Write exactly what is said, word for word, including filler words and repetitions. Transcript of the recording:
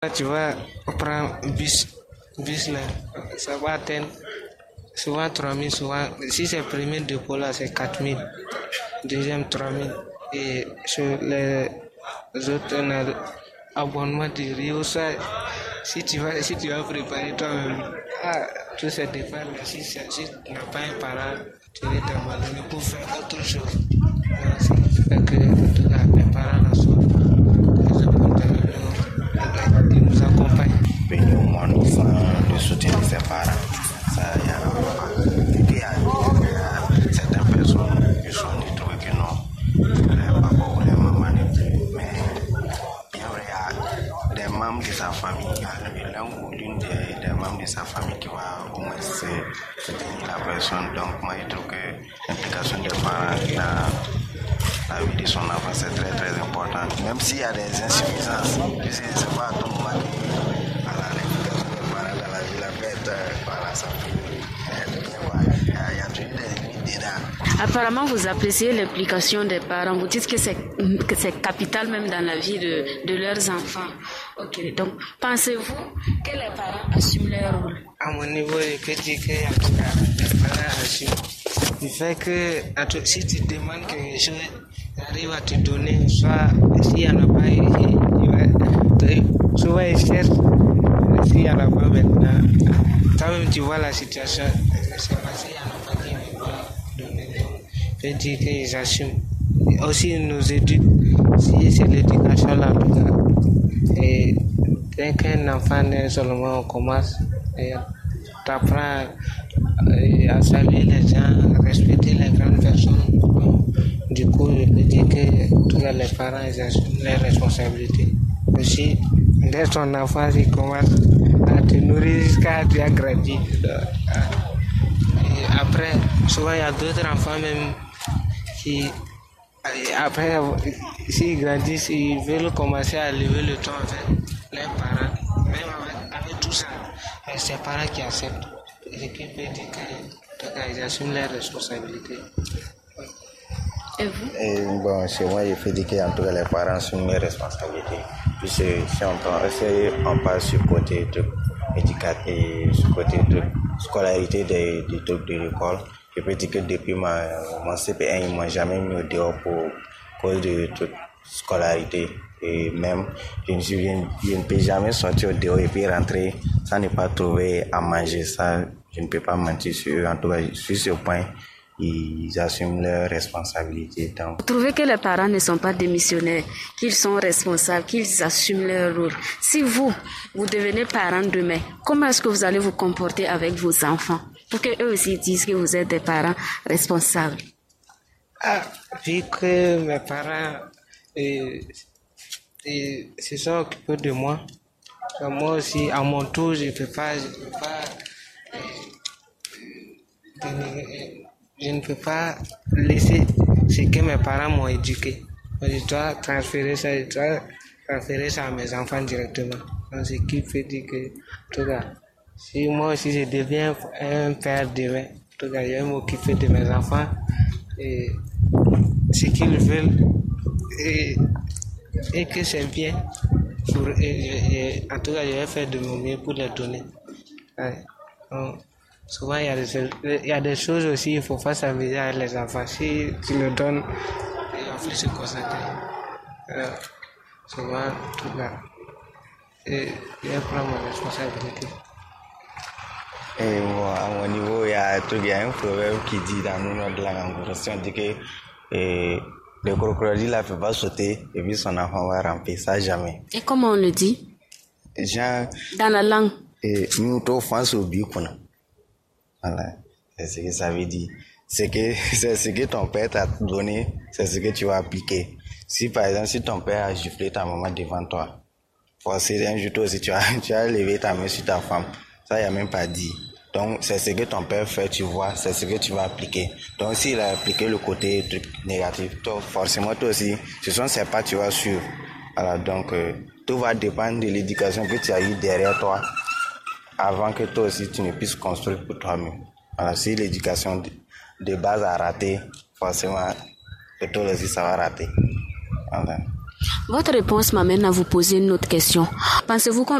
Tu vois, on prend bus, bus là, ça va atteindre souvent trois mille, souvent, si c'est le premier dépôt là, c'est quatre mille, deuxième trois mille, et sur les autres, on a abonnement de Rio, ça, si tu vas, si tu vas préparer toi-même, ah, tout ça dépend, si, si tu n'as pas un parent, tu es abandonné pour faire autre chose. C'est fait que, en tout cas, mes parents là sont ils nous accompagnent. Béni au monde sans le soutien de ses parents. Ça, il y a pas. Il y a certaines personnes qui sont trouvent que non, les papas ou les mamans ne plus. Mais bien vrai, il y a des membres de sa famille, l'un ou l'une des, des membres de sa famille qui va au moins soutenir la personne. Donc, moi, je trouve que l'implication des parents dans la vie de son enfant, c'est très très important. Même s'il y a des insuffisances, puisque c'est pas à tout moment que à la l'implication des parents dans la vie, la fête, voilà, ça fait. Il y a toujours des limites dedans. Apparemment, vous appréciez l'implication des parents. Vous dites que c'est, que c'est capital même dans la vie de, de leurs enfants. Ok, donc pensez-vous que les parents assument leur rôle? À mon niveau, je peux dire que en tout cas, les parents assument. Du fait que si tu demandes quelque chose, ils arrivent à te donner, soit s'il n'y en a pas, il va, souvent ils cherchent, s'il n'y en a pas maintenant, toi-même tu vois la situation, c'est pas s'il n'y en a pas qui vont donner. Je peux dire qu'ils assument. Aussi, ils nous éduquent, si c'est l'éducation là, en tout cas. Et dès qu'un enfant naît seulement, on commence, et t'apprends à saluer les gens, à respecter les grandes personnes. Du coup, je peux dire que tous les parents ils assument leurs responsabilités. Aussi, dès ton enfant, il commence à te nourrir jusqu'à tu as grandi. Et après, souvent, il y a d'autres enfants même qui, après, s'ils grandissent, ils veulent commencer à lever le ton avec leurs parents. Même avec, avec tout ça, c'est les parents qui acceptent. Et qui peut dire qu'ils assument leurs responsabilités. Et vous? Et bon, chez moi, il faut dire qu'en tout cas, les parents assument mes responsabilités. Puis si on, prend, si on passe sur le côté éducatif et sur le côté de scolarité des, des trucs de l'école, je peux dire que depuis ma, mon C P un, ils ne m'ont jamais mis au dehors pour cause de toute scolarité. Et même, je ne, suis, je ne peux jamais sortir au dehors et puis rentrer sans ne pas trouver à manger. Ça, je ne peux pas mentir sur eux. En tout cas, sur ce point, ils assument leurs responsabilités. Donc. Vous trouvez que les parents ne sont pas démissionnaires, qu'ils sont responsables, qu'ils assument leur rôle. Si vous, vous devenez parent demain, comment est-ce que vous allez vous comporter avec vos enfants pour qu'eux aussi disent que vous êtes des parents responsables? Ah, vu que mes parents euh, euh, se sont occupés de moi, moi aussi, à mon tour, je ne peux pas... Je peux pas euh, je ne peux pas laisser ce que mes parents m'ont éduqué. Je dois transférer ça, je dois transférer ça à mes enfants directement. Donc, ce qui fait dire que, en tout cas, si moi aussi je deviens un père demain, en tout cas, je vais m'occuper de mes enfants et ce qu'ils veulent et, et que c'est bien. Pour, et, et, en tout cas, je vais faire de mon mieux pour les donner. Ouais. Donc, souvent, il y, a des, il y a des choses aussi, il ne faut pas s'amuser avec les enfants. Si tu le donnes, ils vont plus se concentrer. Euh, souvent, en tout cas, et, je vais prendre mon responsabilité. Et bon, à mon niveau, il y a, il y a un proverbe qui dit dans nos de la langue, on dit que et, le crocodile ne peut pas sauter et puis son enfant va ramper, ça jamais. Et comment on le dit? Genre, dans la langue. Et nous, on pense au but qu'on a. Voilà, c'est ce que ça veut dire. C'est que c'est ce que ton père t'a donné, c'est ce que tu vas appliquer. Si par exemple, si ton père a giflé ta maman devant toi, forcément un jour toi aussi tu as, tu as levé ta main sur ta femme, ça il n'y a même pas dit. Donc c'est ce que ton père fait, tu vois, c'est ce que tu vas appliquer. Donc s'il a appliqué le côté truc négatif, toi, forcément toi aussi, ce sont ces pas tu vas suivre. Voilà, donc euh, tout va dépendre de l'éducation que tu as eu derrière toi, avant que toi aussi tu ne puisses construire pour toi-même. Alors si l'éducation de, de base a raté, forcément que toi aussi ça va rater. Voilà. Votre réponse m'amène à vous poser une autre question. Pensez-vous qu'on